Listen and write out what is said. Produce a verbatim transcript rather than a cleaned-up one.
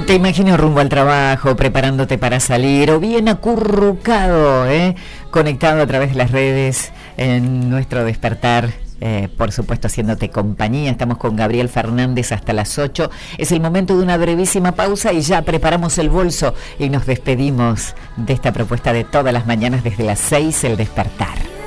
Te imagino rumbo al trabajo, preparándote para salir, o bien acurrucado, ¿eh? Conectado a través de las redes en nuestro despertar. Eh, por supuesto, haciéndote compañía. Estamos con Gabriel Fernández hasta las ocho. Es el momento de una brevísima pausa y ya preparamos el bolso y nos despedimos de esta propuesta de todas las mañanas desde las seis, el despertar.